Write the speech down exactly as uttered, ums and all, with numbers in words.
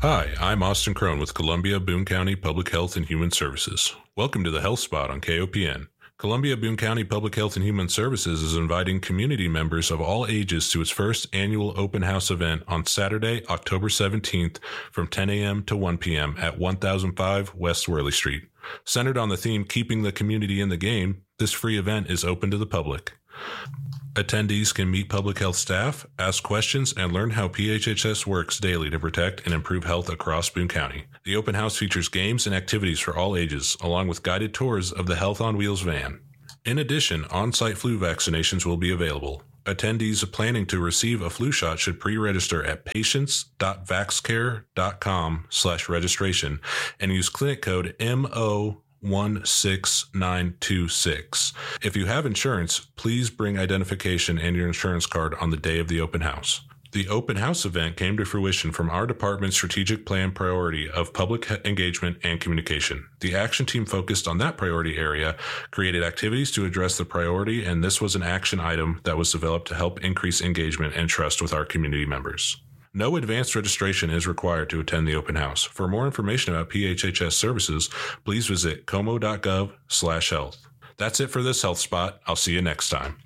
Hi, I'm Austin Crone with Columbia Boone County Public Health and Human Services. Welcome to the Health Spot on K O P N. Columbia Boone County Public Health and Human Services is inviting community members of all ages to its first annual open house event on Saturday, October seventeenth from ten a.m. to one p.m. at one thousand five West Worley Street. Centered on the theme Keeping the Community in the Game, this free event is open to the public. Attendees can meet public health staff, ask questions, and learn how P H H S works daily to protect and improve health across Boone County. The open house features games and activities for all ages, along with guided tours of the Health on Wheels van. In addition, on-site flu vaccinations will be available. Attendees planning to receive a flu shot should pre-register at patients.vaxcare.com slash registration and use clinic code M O one six nine two six. If you have insurance, please bring identification and your insurance card on the day of the open house. The open house event came to fruition from our department's strategic plan priority of public engagement and communication. The action team focused on that priority area, created activities to address the priority, and this was an action item that was developed to help increase engagement and trust with our community members. No advanced registration is required to attend the open house. For more information about P H H S services, please visit como.gov slash health. That's it for this Health Spot. I'll see you next time.